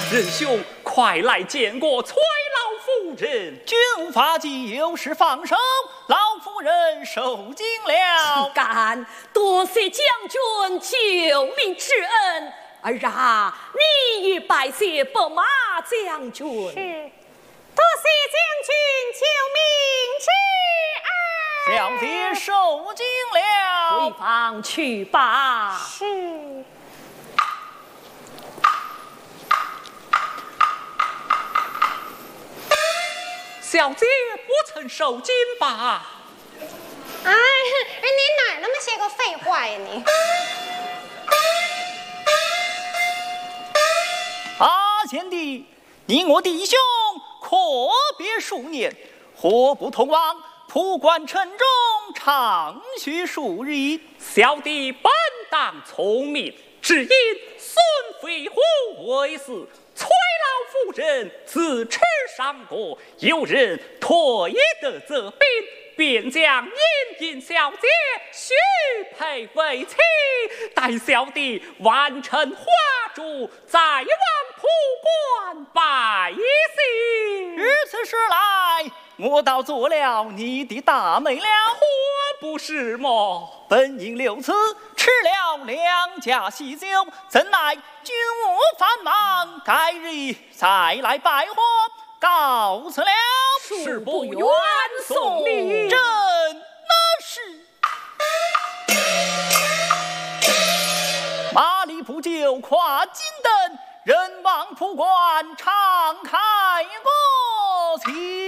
仁兄，快来见过崔老夫人。 君无法纪，有事放手，老夫人受惊了。 岂敢！多谢将军救命之恩。儿啊，你与拜谢伯马将军。 是，多谢将军救命之恩。 小姐受惊了， 回房去吧。 是。 小姐不曾受惊吧？ 哎，你哪那么些个废话呀你？ 贤弟，你我弟兄阔别数年，何不同往蒲关城中畅叙数日？ 小弟本当聪明，只因孙飞虎为师，崔老夫人自持上国，有人推得责兵，便将殷殷小姐许配为妻，待小弟完成花烛，再往蒲关拜谢。 如此说来，我倒做了你的大妹了， 何不是么？ 本应留此，吃了两家喜酒，怎奈军务繁忙，改日再来拜访。告辞了， 恕不远送你。 真那是马里不就跨金灯，人望蒲关常开过去。